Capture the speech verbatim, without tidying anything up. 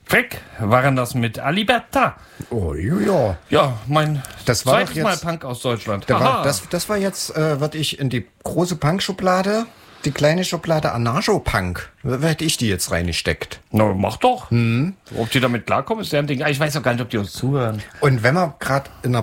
Frick, waren das mit Aliberta? Oh, ja. Ja, mein Das war zweites doch jetzt- Mal Punk aus Deutschland. Da Haha. war, das, das war jetzt, äh, würde ich in die große Punk-Schublade, die kleine Schublade Anarcho-Punk, da hätte ich die jetzt reingesteckt. Na, mach doch. Hm. Ob die damit klarkommen, ist deren Ding. Ah, Ich weiß auch gar nicht, ob die uns zuhören. Und wenn wir gerade in der